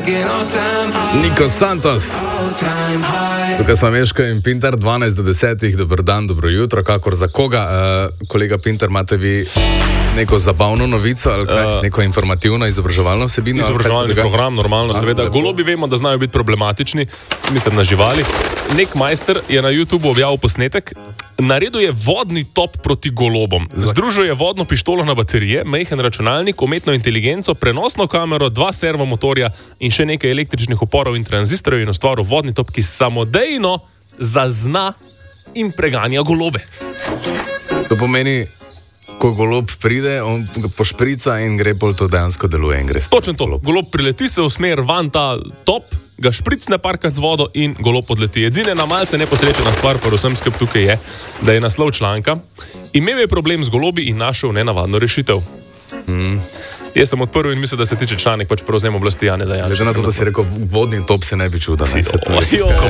Niko Santos. Tukaj smo Meško in Pintar, 12 do 10, dober dan, dobro jutro, kakor za koga. Kolega Pintar, imate vi neko zabavno novico ali kaj? Neko informativno, izobraževalno vsebino? Izobraževalni program, normalno, seveda. Golobi vemo, da znajo biti problematični, mislim na živali. Nek majster je na YouTubu objavil posnetek. Naredil je vodni top proti golobom. Združil je vodno pištolo na baterije, majhen računalnik, umetno inteligenco, prenosno kamero, 2 servomotorja in še nekaj električnih oporov in tranzistorjev in ustvaril vodni top, ki samodejno zazna in preganja golobe. To pomeni, ko golob pride, on pošprica in gre pol to dejansko deluje in gre. Točno to. Golob prileti se v smer van ta top, ga špricne parkrat z vodo in golob odleti. Edine na malce neposrečena stvar, pa vsem skup tukaj je, da je naslov članka. Imel je problem z golobi in našel nenavadno rešitev. Jaz sem odprl in mislil, da se tiče članek pač prevzem oblasti Janeza Janše. Glede na to, da si rekel, vodni top se ne bi čudil.